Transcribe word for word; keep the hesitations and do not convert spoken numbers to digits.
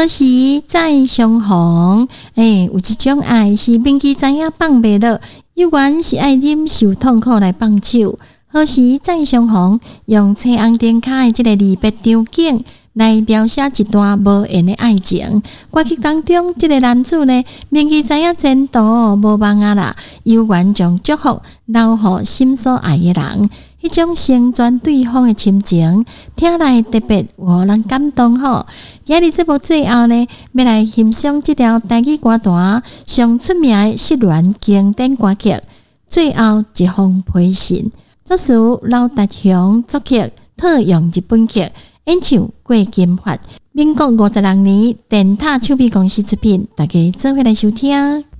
何时再相逢？诶、欸，有一种爱是明记知影放袂落，有缘是爱忍受痛苦来放手。何时再相逢？用青红灯卡的这个离别场景来描写一段无缘的爱情。歌曲当中，这个男子呢，明记知影前途无望啊啦，有缘将祝福留予心所爱的人。迄种成全对方的心情，听来特别有人感动吼。今日节目最后呢，要来欣赏这条台语歌坛上出名的失恋经典歌曲《最后一封批信》，作词刘达雄，作曲套用日本剧，演唱郭金发。民国五十六年，电塔唱片公司出品，大家做伙来收听。